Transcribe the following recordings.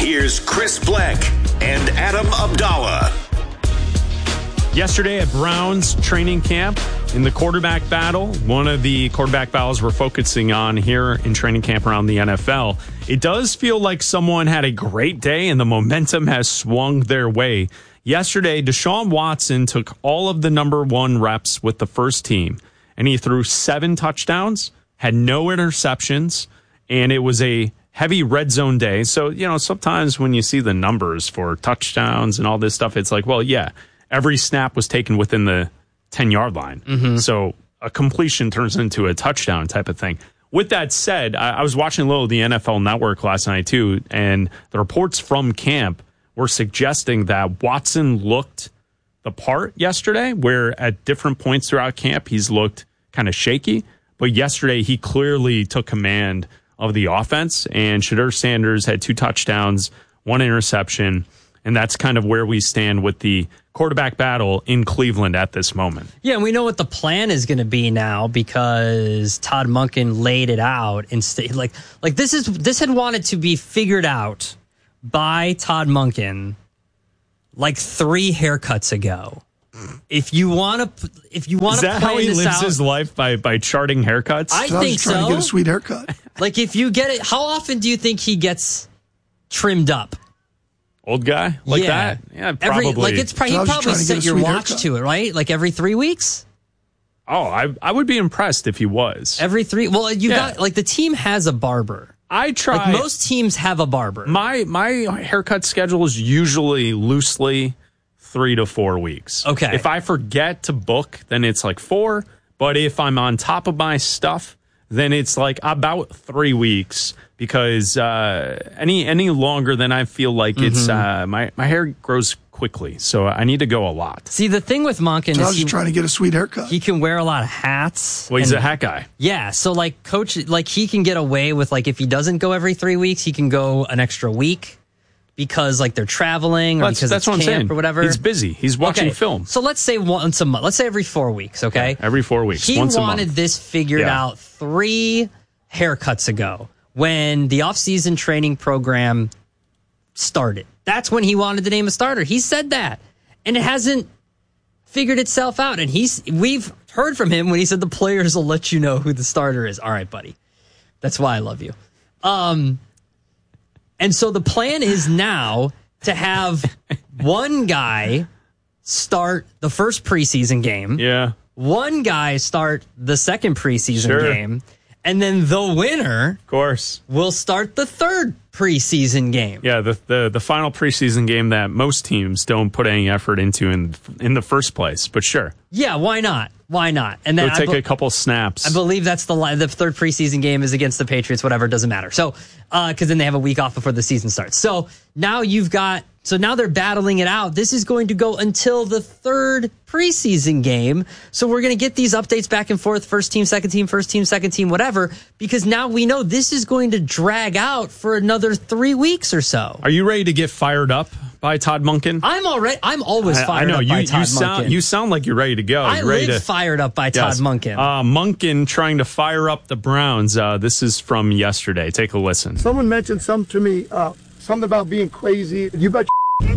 Here's Chris Black and Adam Abdallah. Yesterday at Browns training camp in the quarterback battle, one of the quarterback battles we're focusing on here in training camp around the NFL, it does feel like someone had a great day and the momentum has swung their way. Yesterday, Deshaun Watson took all of the number one reps with the first team, and he threw 7 touchdowns, had no interceptions, and it was a heavy red zone day. So, sometimes when you see the numbers for touchdowns and all this stuff, it's like, well, yeah, every snap was taken within the 10-yard line. Mm-hmm. So a completion turns into a touchdown type of thing. With that said, I was watching a little of the NFL Network last night too, and the reports from camp were suggesting that Watson looked the part yesterday, where at different points throughout camp, he's looked kind of shaky. But yesterday, he clearly took command of the offense, and Shedeur Sanders had 2 touchdowns, 1 interception, and that's kind of where we stand with the quarterback battle in Cleveland at this moment. Yeah, and we know what the plan is going to be now because Todd Monken laid it out and like this had wanted to be figured out by Todd Monken like 3 haircuts ago. If you want to is that how he lives his life by charting haircuts? I think so. Trying to get a sweet haircut. Like if you get it, how often do you think he gets trimmed up? Old guy like that? Yeah, probably. He probably set your watch haircut to it, right? Like every 3 weeks? Oh, I would be impressed if he was. Every 3? Well, got the team has a barber. I try. Like most teams have a barber. My haircut schedule is usually loosely 3 to 4 weeks. Okay. If I forget to book, then it's like 4. But if I'm on top of my stuff, then it's like about 3 weeks. Because any longer than I feel like it's my hair grows quickly, so I need to go a lot. See, the thing with Monken is he's trying to get a sweet haircut. He can wear a lot of hats. Well, he's a hat guy. Yeah, so coach, he can get away with if he doesn't go every 3 weeks, he can go an extra week because they're traveling or because it's camp or whatever. He's busy. He's watching film. So let's say once a month. Let's say every 4 weeks. Okay, yeah, every 4 weeks. He once wanted a month. This figured out 3 haircuts ago. When the offseason training program started. That's when he wanted to name a starter. He said that. And it hasn't figured itself out. And we've heard from him when he said the players will let you know who the starter is. All right, buddy. That's why I love you. And so the plan is now to have one guy start the first preseason game. Yeah. One guy start the second preseason game. And then the winner, of course, will start the third preseason game. Yeah, the final preseason game that most teams don't put any effort into in the first place. But sure. Yeah, why not? Why not? And then take a couple snaps. I believe that's the third preseason game is against the Patriots. Whatever, it doesn't matter. So, because then they have a week off before the season starts. So now now they're battling it out. This is going to go until the third preseason game. So we're going to get these updates back and forth, first team, second team, whatever, because now we know this is going to drag out for another 3 weeks or so. Are you ready to get fired up by Todd Monken? I'm always fired up by Todd Monken. You sound like you're ready to go. I live fired up by Todd Monken. Monken trying to fire up the Browns. This is from yesterday. Take a listen. Someone mentioned something to me, something about being crazy. You bet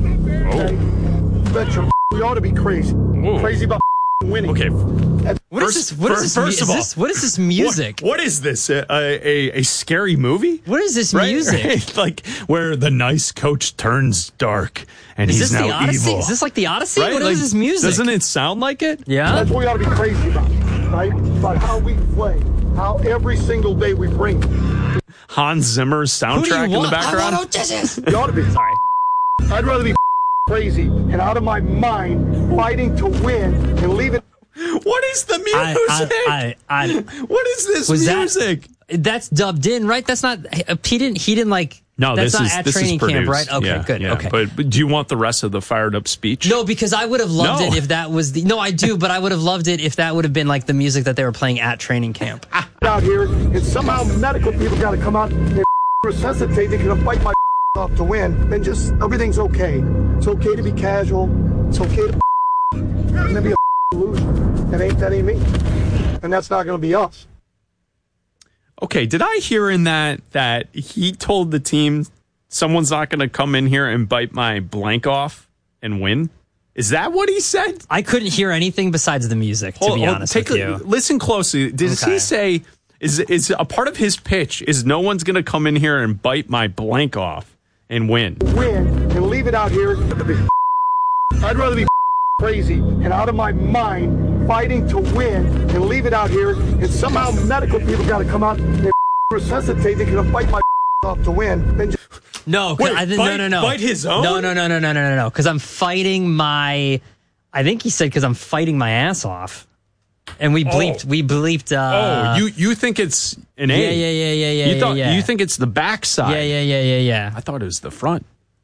we ought to be crazy. Whoa. Crazy about winning. Okay. What is this music? What is this? A scary movie? What is this music? Right? Like where the nice coach turns dark and he's now the Odyssey? evil. Is this like the Odyssey? Right? What is this music? Doesn't it sound like it? Yeah. That's what we ought to be crazy about, right? About how we play, how every single day we bring Hans Zimmer's soundtrack in the background. You ought to be. Sorry. I'd rather be crazy and out of my mind fighting to win and leave it. What is the music? What is this music? That's dubbed in, right? That's not. He didn't like. No, that's this not is at this training is produced. camp, right? Okay, yeah, good. Yeah. Okay, but do you want the rest of the fired up speech? No, because I would have loved it if that was the. No, I do, but I would have loved it if that would have been like the music that they were playing at training camp. Out here, and somehow medical people got to come out and resuscitate. They're gonna fight my off to win, and just everything's okay. It's okay to be casual. It's okay to be a loser. That ain't me, and that's not gonna be us. Okay, did I hear in that he told the team someone's not going to come in here and bite my blank off and win? Is that what he said? I couldn't hear anything besides the music, to be honest with you. Listen closely. Does he say, is a part of his pitch is no one's going to come in here and bite my blank off and win? Win and leave it out here. I'd rather be crazy and out of my mind fighting to win and leave it out here, and somehow medical people got to come out and resuscitate. They can bite my off to win. Then just No, Wait, no. Bite his own? No. Because I'm fighting my. I think he said because I'm fighting my ass off, and we bleeped. We bleeped. You think it's an A? Yeah. You think it's the backside? Yeah. I thought it was the front.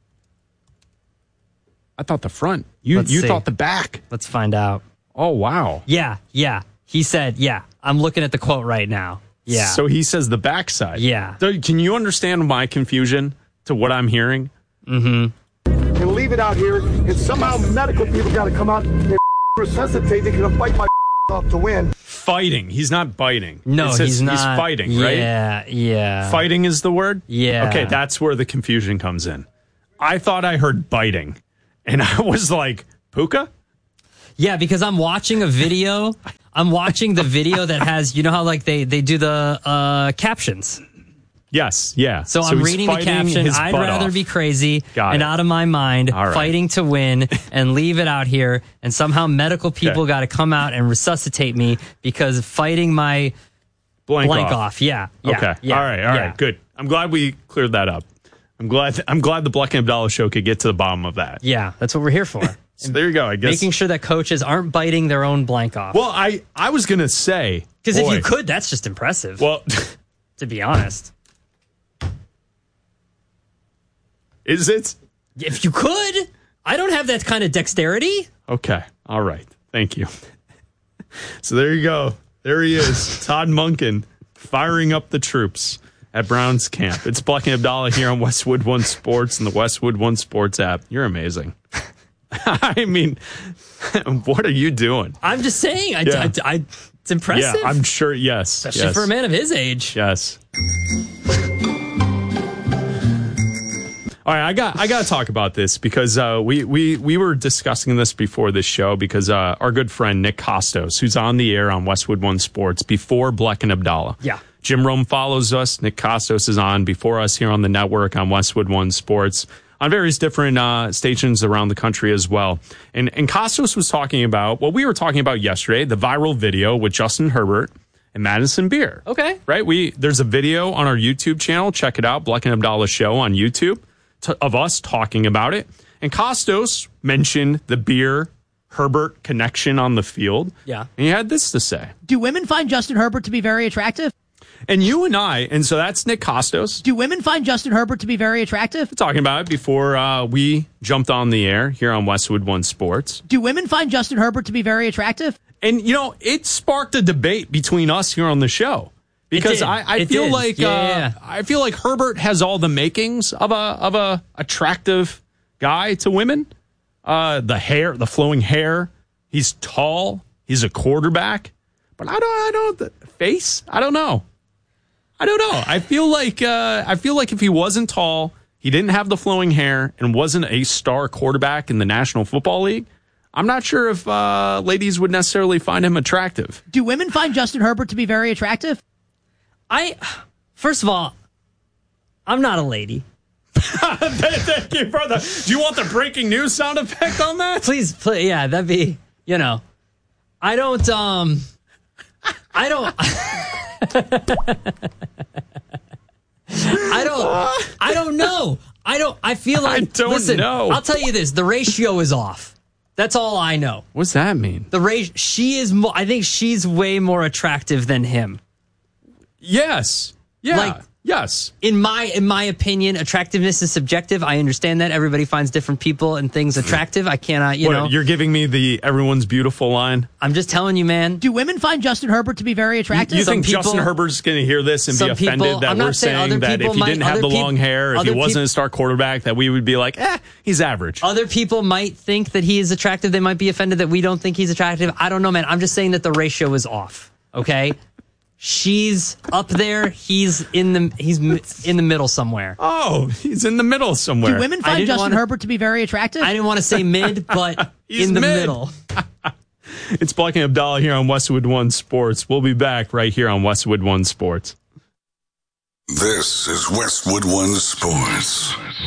I thought the front. You thought the back. Let's find out. Oh wow. Yeah. He said, yeah. I'm looking at the quote right now. Yeah. So he says the backside. Yeah. So can you understand my confusion to what I'm hearing? and leave it out here, and somehow medical people got to come out and resuscitate. They can bite my off to win. Fighting. He's not biting. No, he's not. He's fighting, right? Yeah. Fighting is the word? Yeah. Okay, that's where the confusion comes in. I thought I heard biting, and I was like, Puka? Yeah, because I'm watching a video. I'm watching the video that has, you know how like they do the captions. Yes, yeah. So I'm he's reading the fighting caption. his I'd butt rather off. be crazy Got and it. out of my mind, All right. fighting to win and leave it out here. And somehow medical people Okay. got to come out and resuscitate me because fighting my blank off. Yeah. Okay. Yeah, All right. Good. I'm glad we cleared that up. I'm glad the Bleck and Abdallah show could get to the bottom of that. Yeah, that's what we're here for. So there you go. I guess. Making sure that coaches aren't biting their own blank off. Well, I was gonna say Because if boy, you could, that's just impressive. well, to be honest, is it? if you could, I don't have that kind of dexterity. Okay. All right. Thank you. So there you go. There he is, Todd Monken, firing up the troops at Browns camp. It's Bleck and Abdallah here on Westwood One Sports and the Westwood One Sports app. You're amazing. I mean, what are you doing? I'm just saying, Yeah. it's impressive. Yeah, I'm sure. Yes. especially yes. for a man of his age. Yes. All right, I got to talk about this because we were discussing this before this show because our good friend Nick Costos, who's on the air on Westwood One Sports before Bleck and Abdallah. Yeah. Jim Rome follows us. Nick Costos is on before us here on the network on Westwood One Sports on various different stations around the country as well. And Costos was talking about what we were talking about yesterday, the viral video with Justin Herbert and Madison Beer. Okay. Right? There's a video on our YouTube channel. Check it out, Bleck and Abdallah Show on YouTube, of us talking about it. And Costos mentioned the Beer Herbert connection on the field. Yeah. And he had this to say. Do women find Justin Herbert to be very attractive? And you and I, and so that's Nick Costos Do women find Justin Herbert to be very attractive? talking about it before we jumped on the air here on Westwood One Sports. Do women find Justin Herbert to be very attractive? And, you know, it sparked a debate between us here on the show. Because did. I It feel did. like Yeah. I feel like Herbert has all the makings of a attractive guy to women. The hair, the flowing hair. He's tall. He's a quarterback. But I don't the face. I don't know. I feel like if he wasn't tall, he didn't have the flowing hair, and wasn't a star quarterback in the National Football League, I'm not sure if ladies would necessarily find him attractive. Do women find Justin Herbert to be very attractive? First of all, I'm not a lady. Thank you, brother. Do you want the breaking news sound effect on that? Please, yeah, that'd be, I don't know. I feel like, I don't listen, know. I'll tell you this, the ratio is off. That's all I know. What's that mean? She is more, I think she's way more attractive than him. Yes. Yeah. Yes. In my opinion, attractiveness is subjective. I understand that everybody finds different people and things attractive. I cannot, You're giving me the everyone's beautiful line? I'm just telling you, man. Do women find Justin Herbert to be very attractive? You think people- Justin Herbert's going to hear this and be some people- offended that I'm not we're saying saying other that if people he might- didn't have the other long hair, if he other wasn't peop- a star quarterback, that we would be like, he's average. Other people might think that he is attractive. They might be offended that we don't think he's attractive. I don't know, man. I'm just saying that the ratio is off. Okay. She's up there. He's in the middle somewhere. Oh, he's in the middle somewhere. Do women find Justin Herbert to be very attractive? I didn't want to say mid, but He's in the mid. middle. It's Black and Abdallah here on Westwood One Sports. We'll be back right here on Westwood One Sports. This is Westwood One Sports.